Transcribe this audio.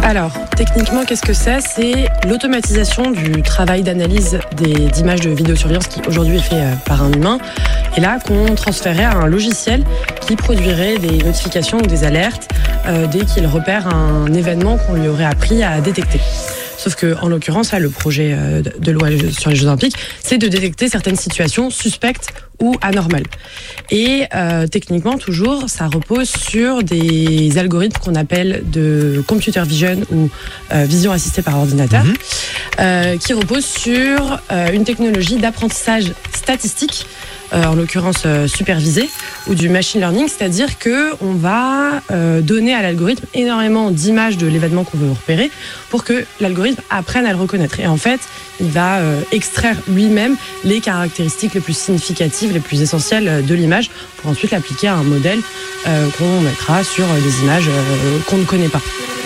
Alors, techniquement, qu'est-ce que c'est ? C'est l'automatisation du travail d'analyse d'images de vidéosurveillance qui aujourd'hui est fait par un humain. Et là, qu'on transférait à un logiciel qui produirait des notifications ou des alertes dès qu'il repère un événement qu'on lui aurait appris à détecter. Sauf que, en l'occurrence, là, le projet de loi sur les Jeux Olympiques, c'est de détecter certaines situations suspectes ou anormales. Et techniquement, toujours, ça repose sur des algorithmes qu'on appelle de computer vision ou vision assistée par ordinateur, qui reposent sur une technologie d'apprentissage statistique, en l'occurrence supervisé, ou du machine learning, c'est-à-dire qu'on va donner à l'algorithme énormément d'images de l'événement qu'on veut repérer pour que l'algorithme apprenne à le reconnaître. Et en fait, il va extraire lui-même les caractéristiques les plus significatives, les plus essentielles de l'image pour ensuite l'appliquer à un modèle qu'on mettra sur des images qu'on ne connaît pas.